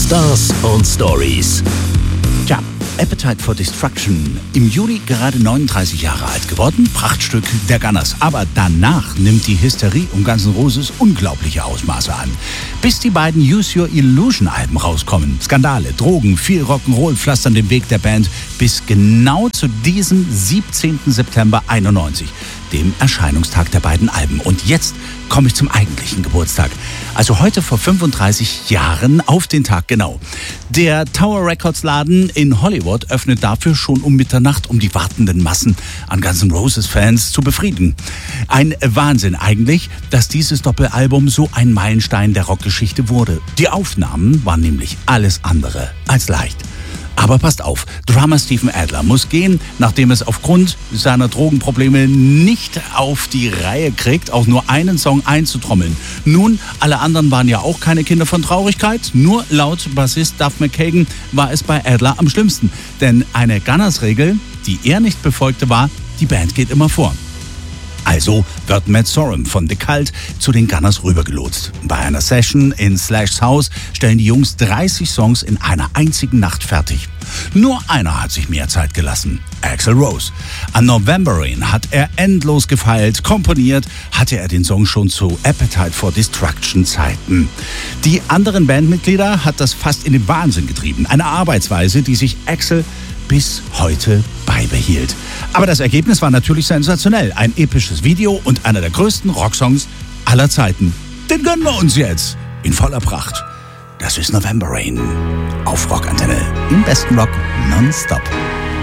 Stars und Stories. Tja, Appetite for Destruction. Im Juli gerade 39 Jahre alt geworden. Prachtstück der Gunners. Aber danach nimmt die Hysterie um Guns N' Roses unglaubliche Ausmaße an. Bis die beiden Use Your Illusion Alben rauskommen. Skandale, Drogen, viel Rock'n'Roll pflastern den Weg der Band bis genau zu diesem 17. September 91. Dem Erscheinungstag der beiden Alben. Und jetzt komme ich zum eigentlichen Geburtstag. Also heute vor 35 Jahren auf den Tag genau. Der Tower Records Laden in Hollywood öffnet dafür schon um Mitternacht, um die wartenden Massen an Guns N' Roses Fans zu befriedigen. Ein Wahnsinn eigentlich, dass dieses Doppelalbum so ein Meilenstein der Rockgeschichte wurde. Die Aufnahmen waren nämlich alles andere als leicht. Aber passt auf, Drummer Steven Adler muss gehen, nachdem es aufgrund seiner Drogenprobleme nicht auf die Reihe kriegt, auch nur einen Song einzutrommeln. Nun, alle anderen waren ja auch keine Kinder von Traurigkeit, nur laut Bassist Duff McKagan war es bei Adler am schlimmsten. Denn eine Gunners-Regel, die er nicht befolgte, war, die Band geht immer vor. Also wird Matt Sorum von The Cult zu den Gunners rübergelotst. Bei einer Session in Slash's Haus stellen die Jungs 30 Songs in einer einzigen Nacht fertig. Nur einer hat sich mehr Zeit gelassen, Axl Rose. An November Rain hat er endlos gefeilt, komponiert hatte er den Song schon zu Appetite for Destruction Zeiten. Die anderen Bandmitglieder hat das fast in den Wahnsinn getrieben. Eine Arbeitsweise, die sich Axl bis heute beibehielt. Aber das Ergebnis war natürlich sensationell. Ein episches Video und einer der größten Rocksongs aller Zeiten. Den gönnen wir uns jetzt in voller Pracht. Das ist November Rain auf Rockantenne. Im besten Rock nonstop.